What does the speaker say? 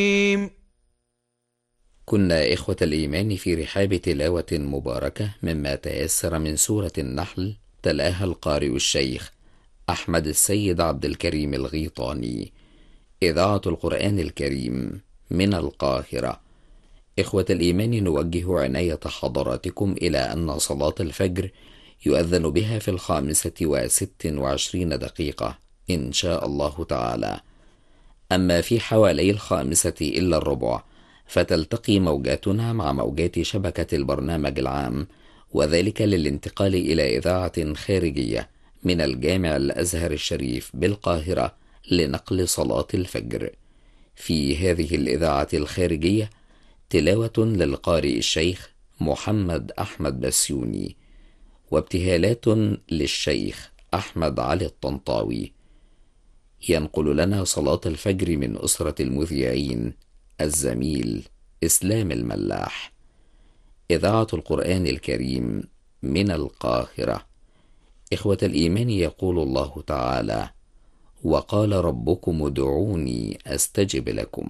كنا إخوة الإيمان في رحاب تلاوة مباركة مما تيسر من سورة النحل، تلاها القارئ الشيخ أحمد السيد عبد الكريم الغيطاني. إذاعة القرآن الكريم من القاهرة. إخوة الإيمان، نوجه عناية حضراتكم إلى أن صلاة الفجر يؤذن بها في 5:26 إن شاء الله تعالى. أما في حوالي 5:05 فتلتقي موجاتنا مع موجات شبكة البرنامج العام، وذلك للانتقال إلى إذاعة خارجية من الجامع الأزهر الشريف بالقاهرة لنقل صلاة الفجر. في هذه الإذاعة الخارجية تلاوة للقارئ الشيخ محمد أحمد بسيوني، وابتهالات للشيخ أحمد علي الطنطاوي. ينقل لنا صلاة الفجر من أسرة المذيعين الزميل إسلام الملاح. إذاعة القرآن الكريم من القاهرة. إخوة الإيمان، يقول الله تعالى: وقال ربكم ادعوني أستجب لكم.